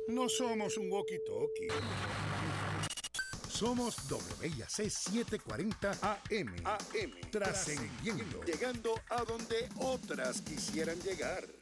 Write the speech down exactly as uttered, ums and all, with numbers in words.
No somos un walkie-talkie. Somos W I A C setecientos cuarenta A M. A M. Trascendiendo. Llegando a donde otras quisieran llegar.